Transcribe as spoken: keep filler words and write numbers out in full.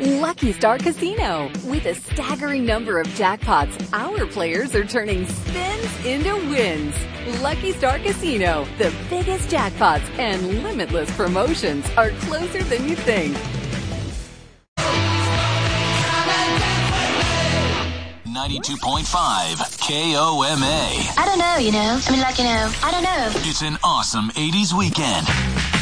Lucky Star Casino. With a staggering number of jackpots, our players are turning spins into wins. Lucky Star Casino. The biggest jackpots and limitless promotions are closer than you think. ninety-two point five K O M A. I don't know, you know. I mean, like, you know, I don't know. It's an awesome eighties weekend.